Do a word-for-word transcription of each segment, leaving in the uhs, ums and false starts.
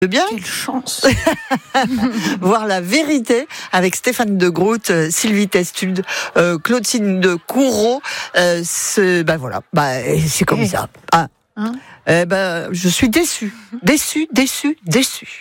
De bien. Quelle chance. Voir la vérité avec Stéphane de Groot, Sylvie Testude, euh, Claudine de Courreau. Euh, c'est, ben voilà, ben, c'est comme ça. Ah. Hein eh ben, je suis déçue, déçue, déçue, déçue.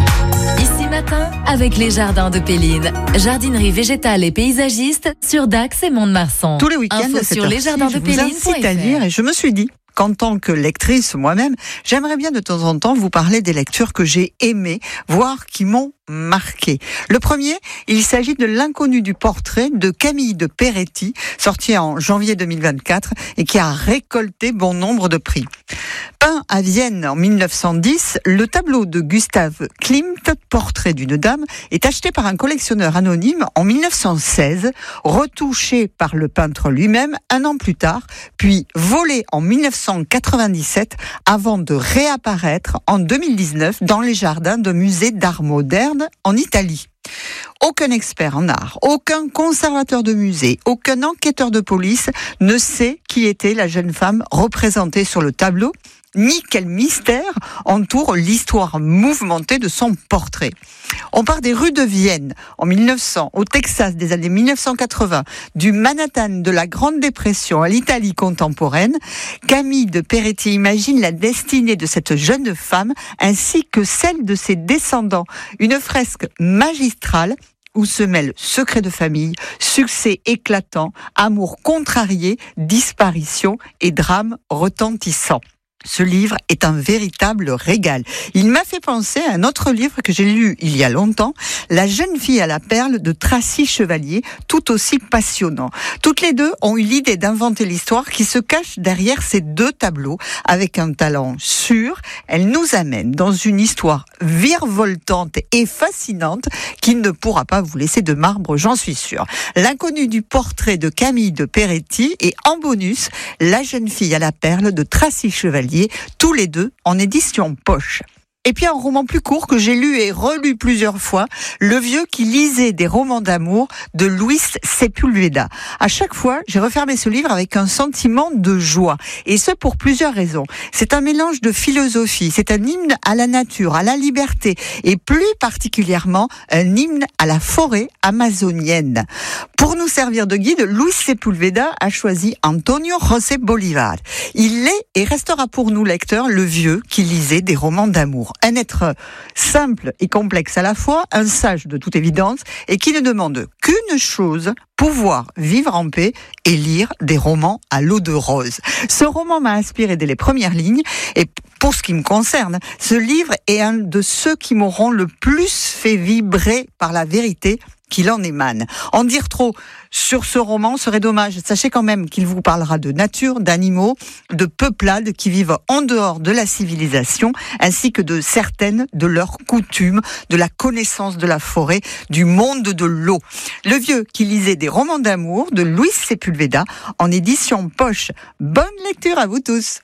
Ici Matin, avec les jardins de Péline. Jardinerie végétale et paysagiste sur Dax et Mont-de-Marsan. Tous les week-ends, Info à cette sur heure-ci, lesjardins de je vous Péline. incite à lire et je me suis dit qu'en tant que lectrice moi-même, j'aimerais bien de temps en temps vous parler des lectures que j'ai aimées, voire qui m'ont marqué. Le premier, il s'agit de L'inconnu du portrait de Camille de Peretti, sorti en janvier deux mille vingt-quatre et qui a récolté bon nombre de prix. Peint à Vienne en mille neuf cent dix, le tableau de Gustav Klimt, Portrait d'une dame, est acheté par un collectionneur anonyme en mille neuf cent seize, retouché par le peintre lui-même un an plus tard, puis volé en mille neuf cent quatre-vingt-dix-sept avant de réapparaître en deux mille dix-neuf dans les jardins de musées d'art moderne en Italie. Aucun expert en art, aucun conservateur de musée, aucun enquêteur de police ne sait qui était la jeune femme représentée sur le tableau, ni quel mystère entoure l'histoire mouvementée de son portrait. On part des rues de Vienne en mille neuf cents, au Texas des années mille neuf cent quatre-vingts, du Manhattan de la Grande Dépression à l'Italie contemporaine. Camille de Peretti imagine la destinée de cette jeune femme ainsi que celle de ses descendants. Une fresque magistrale où se mêlent secrets de famille, succès éclatant, amour contrarié, disparition et drame retentissant. Ce livre est un véritable régal. Il m'a fait penser à un autre livre que j'ai lu il y a longtemps, La jeune fille à la perle de Tracy Chevalier, tout aussi passionnant. Toutes les deux ont eu l'idée d'inventer l'histoire qui se cache derrière ces deux tableaux. Avec un talent sûr, elles nous amènent dans une histoire virevoltante et fascinante qui ne pourra pas vous laisser de marbre, j'en suis sûre. L'inconnu du portrait de Camille de Peretti et en bonus, La jeune fille à la perle de Tracy Chevalier, tous les deux en édition poche. Et puis un roman plus court que j'ai lu et relu plusieurs fois, Le vieux qui lisait des romans d'amour de Luis Sepúlveda. À chaque fois, j'ai refermé ce livre avec un sentiment de joie. Et ce pour plusieurs raisons. C'est un mélange de philosophie, c'est un hymne à la nature, à la liberté et plus particulièrement un hymne à la forêt amazonienne. Pour nous servir de guide, Luis Sepúlveda a choisi Antonio José Bolívar. Il est et restera pour nous lecteurs le vieux qui lisait des romans d'amour. Un être simple et complexe à la fois, un sage de toute évidence, et qui ne demande qu'une chose, pouvoir vivre en paix et lire des romans à l'eau de rose. Ce roman m'a inspiré dès les premières lignes, et pour ce qui me concerne, ce livre est un de ceux qui m'auront le plus fait vibrer par la vérité qu'il en émane. En dire trop sur ce roman serait dommage. Sachez quand même qu'il vous parlera de nature, d'animaux, de peuplades qui vivent en dehors de la civilisation, ainsi que de certaines de leurs coutumes, de la connaissance de la forêt, du monde de l'eau. Le vieux qui lisait des romans d'amour de Luis Sepúlveda en édition poche. Bonne lecture à vous tous.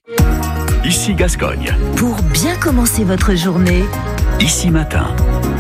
Ici Gascogne. Pour bien commencer votre journée, Ici Matin.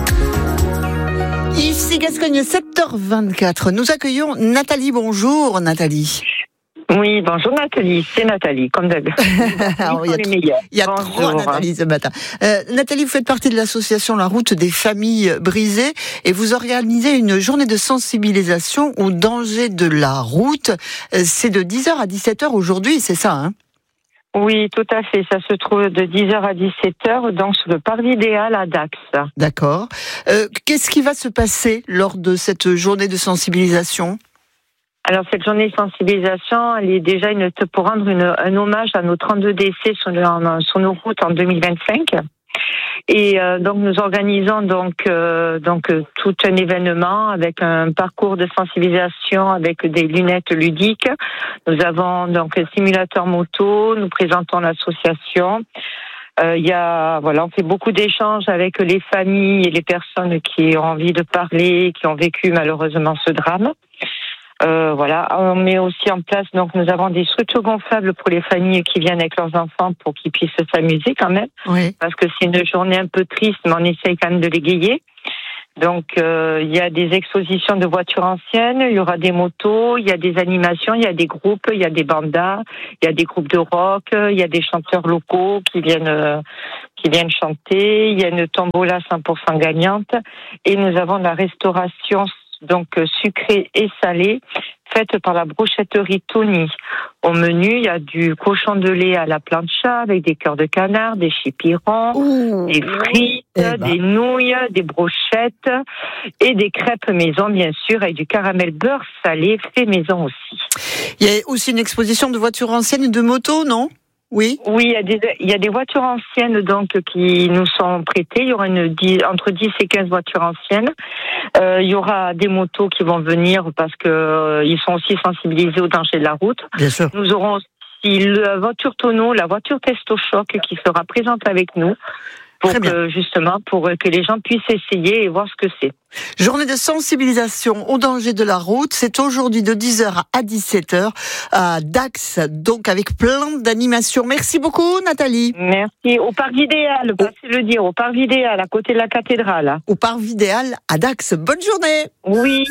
Ici Gascogne, sept heures vingt-quatre. Nous accueillons Nathalie. Bonjour Nathalie. Oui, bonjour Nathalie, c'est Nathalie, comme d'habitude. Alors, il y a, les il y a trois Nathalie ce matin. Euh, Nathalie, vous faites partie de l'association La Route des familles brisées et vous organisez une journée de sensibilisation au danger de la route. C'est de dix heures à dix-sept heures aujourd'hui, c'est ça, hein? Oui, tout à fait. Ça se trouve de dix heures à dix-sept heures, donc sur le parc idéal à Dax. D'accord. Euh, qu'est-ce qui va se passer lors de cette journée de sensibilisation ? Alors, cette journée de sensibilisation, elle est déjà une, pour rendre une, un hommage à nos trente-deux décès sur, le, sur nos routes en deux mille vingt-cinq. Et euh, donc nous organisons donc euh, donc euh, tout un événement avec un parcours de sensibilisation avec des lunettes ludiques. Nous avons donc un simulateur moto. Nous présentons l'association. Euh, il y a voilà, on fait beaucoup d'échanges avec les familles et les personnes qui ont envie de parler, qui ont vécu malheureusement ce drame. Euh, voilà, on met aussi en place, donc nous avons des structures gonflables pour les familles qui viennent avec leurs enfants pour qu'ils puissent s'amuser quand même, oui. Parce que c'est une journée un peu triste, mais on essaye quand même de l'égayer. Donc, euh, il y a des expositions de voitures anciennes, il y aura des motos, il y a des animations, il y a des groupes, il y a des bandas, il y a des groupes de rock, il y a des chanteurs locaux qui viennent euh, qui viennent chanter. Il y a une tombola cent pour cent gagnante et nous avons la restauration donc sucrée et salée faite par la brochetterie Tony. Au menu, il y a du cochon de lait à la plancha avec des cœurs de canard, des chipirons, Ouh, des frites, eh ben. des nouilles, des brochettes et des crêpes maison, bien sûr, avec du caramel beurre salé fait maison aussi. Il y a aussi une exposition de voitures anciennes et de motos, non ? Oui. Oui, il y a des, il y a des voitures anciennes donc qui nous sont prêtées. Il y aura une dix, entre dix et quinze voitures anciennes. Euh, il y aura des motos qui vont venir parce que euh, ils sont aussi sensibilisés au danger de la route. Bien sûr. Nous aurons aussi la voiture tonneau, la voiture Testo-Choc qui sera présente avec nous pour que, justement pour que les gens puissent essayer et voir ce que c'est. Journée de sensibilisation au danger de la route, c'est aujourd'hui de dix heures à dix-sept heures à Dax, donc avec plein d'animations. Merci beaucoup Nathalie. Merci. Au Parc Vidéal, passez le dire, au Parc Vidéal, à côté de la cathédrale. Au Parc Vidéal à Dax. Bonne journée. Oui.